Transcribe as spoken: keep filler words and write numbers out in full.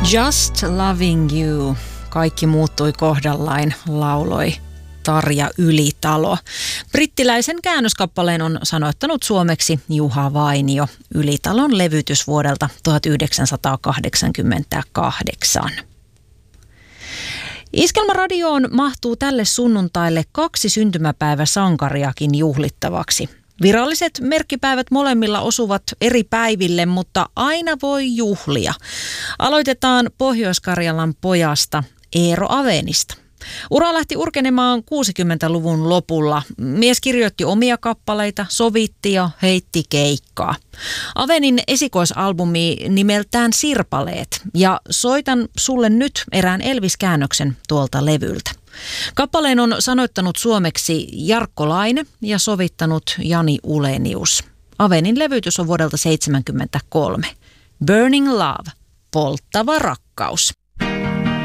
Just Loving You. Kaikki muuttui kohdallaan, lauloi Tarja Ylitalo. Brittiläisen käännöskappaleen on sanoittanut suomeksi Juha Vainio. Ylitalon levytys vuodelta tuhatyhdeksänsataakahdeksankymmentäkahdeksan. Iskelmäradioon mahtuu tälle sunnuntaille kaksi syntymäpäiväsankariakin juhlittavaksi. Viralliset merkkipäivät molemmilla osuvat eri päiville, mutta aina voi juhlia. Aloitetaan Pohjois-Karjalan pojasta Eero Avenista. Ura lähti urkenemaan kuusikymmentäluvun lopulla. Mies kirjoitti omia kappaleita, sovitti ja heitti keikkaa. Avenin esikoisalbumi nimeltään Sirpaleet, ja soitan sulle nyt erään Elvis-käännöksen tuolta levyltä. Kappaleen on sanoittanut suomeksi Jarkko Laine ja sovittanut Jani Ulenius. Avenin levytys on vuodelta seitsemänkymmentäkolme. Burning Love, polttava rakkaus.